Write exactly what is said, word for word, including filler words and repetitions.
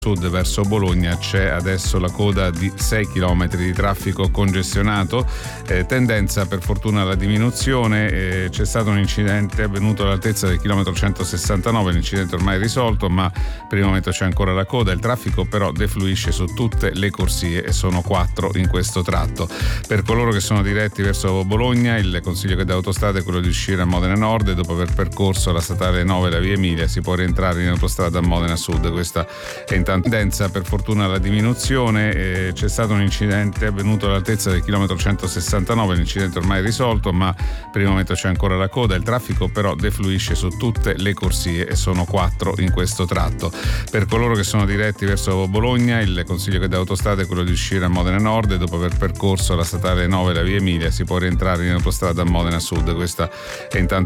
Sud verso Bologna c'è adesso la coda di sei chilometri di traffico congestionato, eh, tendenza per fortuna alla diminuzione. Eh, c'è stato un incidente avvenuto all'altezza del chilometro centosessantanove, l'incidente ormai è risolto, ma per il momento c'è ancora la coda. Il traffico però defluisce su tutte le corsie e sono quattro in questo tratto. Per coloro che sono diretti verso Bologna, il consiglio che dà Autostrada è quello di uscire a Modena Nord e dopo aver percorso la statale nove e la via Emilia si può rientrare in autostrada a Modena Sud. Questa è in tendenza per fortuna alla diminuzione. Eh, c'è stato un incidente avvenuto all'altezza del chilometro centosessantanove, l'incidente ormai è risolto, ma per il momento c'è ancora la coda. Il traffico però defluisce su tutte le corsie e sono quattro in questo tratto. Per coloro che sono diretti verso Bologna, il consiglio che dà Autostrada è quello di uscire a Modena Nord e dopo aver percorso la statale nove e la via Emilia si può rientrare in autostrada a Modena Sud. Questa è intanto